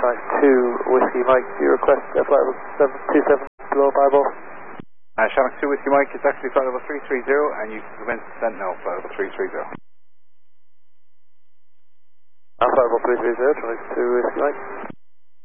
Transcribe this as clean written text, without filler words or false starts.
Shamrock 2 Whiskey Mike, do you request flight level 727 below 5-0? Shamrock 2 Whiskey Mike, it's actually flight level 330 and you commence descent now, flight level 330. Flight level 330, Shamrock 2 Whiskey Mike.